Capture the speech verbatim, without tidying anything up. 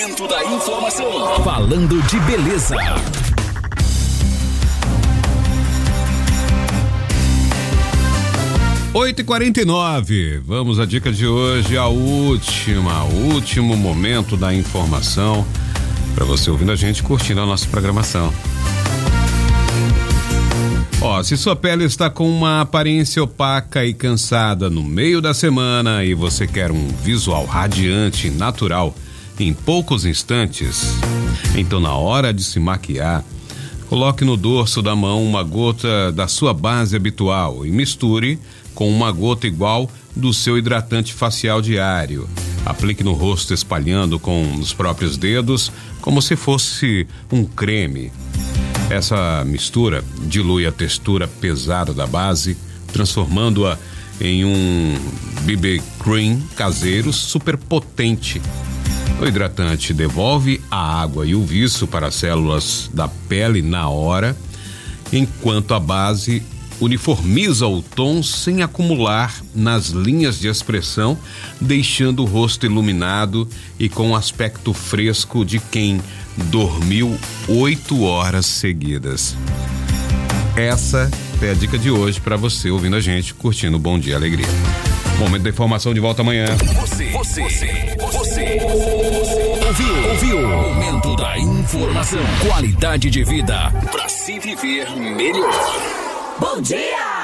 Momento da informação. Falando de beleza. oito e quarenta e nove, vamos à dica de hoje, a última, o último momento da informação, para você ouvindo a gente, curtindo a nossa programação. Ó, se sua pele está com uma aparência opaca e cansada no meio da semana e você quer um visual radiante e natural em poucos instantes, então na hora de se maquiar, coloque no dorso da mão uma gota da sua base habitual e misture com uma gota igual do seu hidratante facial diário. Aplique no rosto espalhando com os próprios dedos, como se fosse um creme. Essa mistura dilui a textura pesada da base, transformando-a em um B B cream caseiro super potente. O hidratante devolve a água e o viço para as células da pele na hora, enquanto a base uniformiza o tom sem acumular nas linhas de expressão, deixando o rosto iluminado e com um aspecto fresco de quem dormiu oito horas seguidas. Essa é a dica de hoje para você ouvindo a gente, curtindo o Bom Dia Alegria. Momento da informação, de volta amanhã. Você, você, você, você, ouviu, ouviu. Momento da informação. Qualidade de vida para se viver melhor. Bom dia!